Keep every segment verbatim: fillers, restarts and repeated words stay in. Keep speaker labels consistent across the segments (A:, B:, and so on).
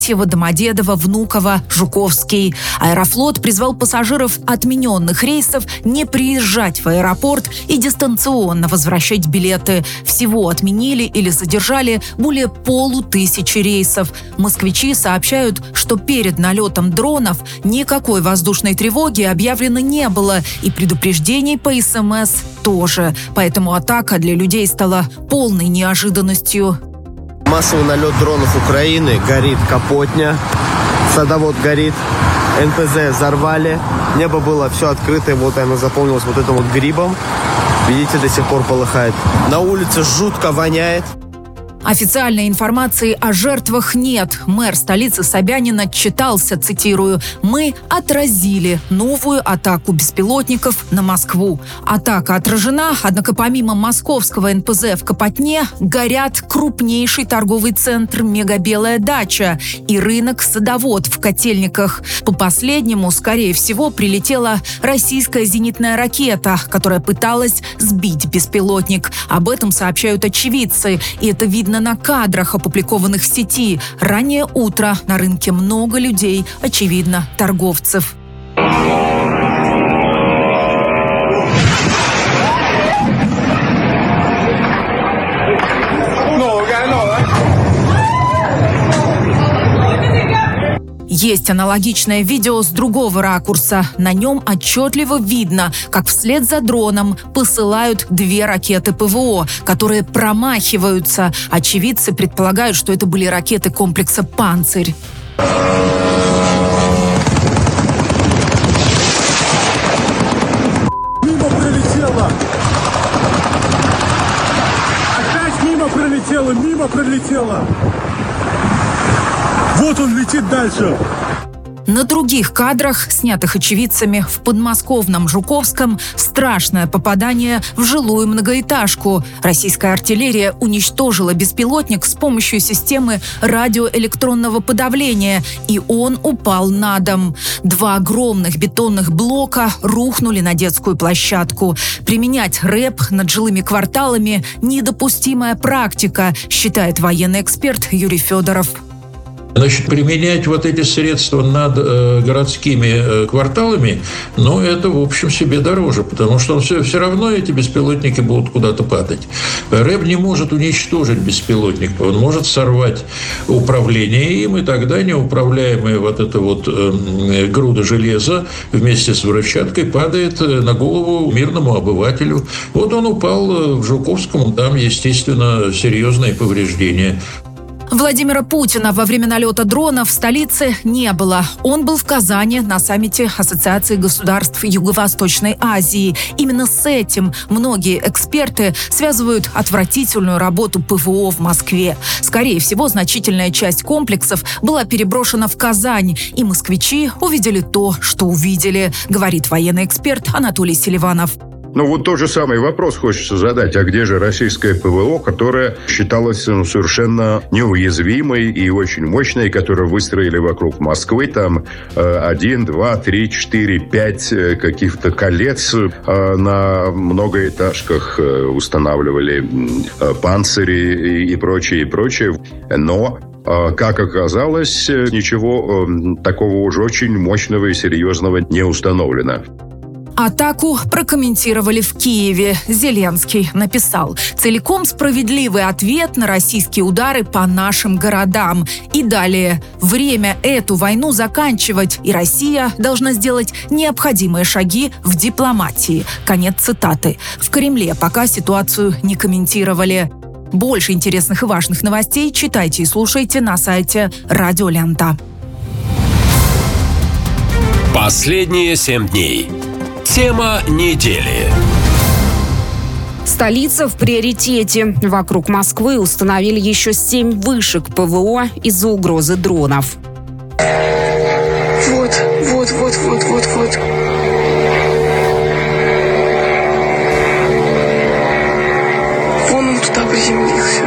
A: Домодедово, Внуково, Жуковский. Аэрофлот призвал пассажиров отмененных рейсов не приезжать в аэропорт и дистанционно возвращать билеты. Всего отменили или задержали более полутысячи рейсов. Москвичи сообщают, что перед налетом дронов никакой воздушной тревоги объявлено не было, и предупреждений по СМС тоже. Поэтому атака для людей стала полной неожиданностью.
B: Массовый налет дронов Украины, горит Капотня, садовод горит, эн пэ зэ взорвали, небо было все открытое, вот оно заполнилось вот этим вот грибом, видите, до сих пор полыхает. На улице жутко воняет.
A: Официальной информации о жертвах нет. Мэр столицы Собянин отчитался, цитирую, «Мы отразили новую атаку беспилотников на Москву. Атака отражена, однако помимо московского эн пэ зэ в Капотне горят крупнейший торговый центр «Мегабелая дача» и рынок «Садовод» в Котельниках. По последнему, скорее всего, прилетела российская зенитная ракета, которая пыталась сбить беспилотник. Об этом сообщают очевидцы, и это видно на кадрах, опубликованных в сети. Раннее утро, на рынке много людей, очевидно, торговцев. Есть аналогичное видео с другого ракурса. На нем отчетливо видно, как вслед за дроном посылают две ракеты пэ вэ о, которые промахиваются. Очевидцы предполагают, что это были ракеты комплекса «Панцирь».
C: Мимо пролетела! Опять мимо пролетела, мимо пролетела! Вот он летит дальше.
A: На других кадрах, снятых очевидцами в подмосковном Жуковском, страшное попадание в жилую многоэтажку. Российская артиллерия уничтожила беспилотник с помощью системы радиоэлектронного подавления, и он упал на дом. Два огромных бетонных блока рухнули на детскую площадку. Применять рэп над жилыми кварталами – недопустимая практика, считает военный эксперт Юрий Федоров.
D: Значит, применять вот эти средства над э, городскими э, кварталами, ну, это, в общем, себе дороже, потому что он все, все равно эти беспилотники будут куда-то падать. рэп не может уничтожить беспилотник, он может сорвать управление им, и тогда неуправляемая вот эта вот э, груда железа вместе с взрывчаткой падает на голову мирному обывателю. Вот он упал в Жуковском, там, естественно, серьезные повреждения.
A: Владимира Путина во время налета дрона в столице не было. Он был в Казани на саммите Ассоциации государств Юго-Восточной Азии. Именно с этим многие эксперты связывают отвратительную работу пэ вэ о в Москве. Скорее всего, значительная часть комплексов была переброшена в Казань, и москвичи увидели то, что увидели, говорит военный эксперт Анатолий Селиванов.
E: Ну, вот тот же самый вопрос хочется задать. А где же российское пэ вэ о, которое считалось ну, совершенно неуязвимой и очень мощной, которую выстроили вокруг Москвы? Там э, один, два, три, четыре, пять э, каких-то колец э, на многоэтажках э, устанавливали э, панцири и, и прочее, и прочее. Но как оказалось, ничего э, такого уж очень мощного и серьезного не установлено.
A: Атаку прокомментировали в Киеве. Зеленский написал: «Целиком справедливый ответ на российские удары по нашим городам». И далее: «Время эту войну заканчивать, и Россия должна сделать необходимые шаги в дипломатии». Конец цитаты. В Кремле пока ситуацию не комментировали. Больше интересных и важных новостей читайте и слушайте на сайте Радио Лента.
F: Последние семь дней. Тема недели.
G: Столица в приоритете. Вокруг Москвы установили еще семь вышек пэ вэ о из-за угрозы дронов.
H: Вот, вот, вот, вот, вот, вот. Вон он туда приземлился.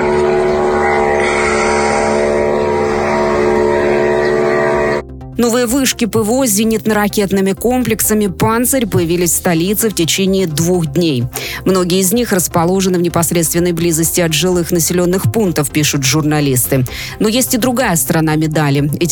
G: Новые вышки пэ вэ о с зенитно-ракетными комплексами «Панцирь» появились в столице в течение двух дней. Многие из них расположены в непосредственной близости от жилых населенных пунктов, пишут журналисты. Но есть и другая сторона медали. Эти